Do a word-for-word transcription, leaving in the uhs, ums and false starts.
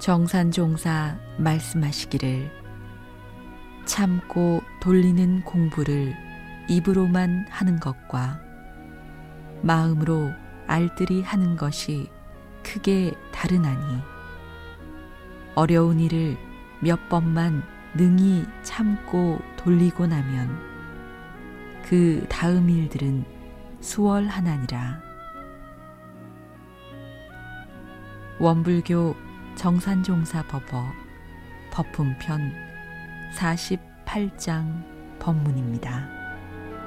정산종사 말씀하시기를 참고 돌리는 공부를 입으로만 하는 것과 마음으로 알뜰히 하는 것이 크게 다르나니 어려운 일을 몇 번만 능히 참고 돌리고 나면 그 다음 일들은 수월하나니라. 원불교 정산종사법어 법품편 사십팔 장 법문입니다.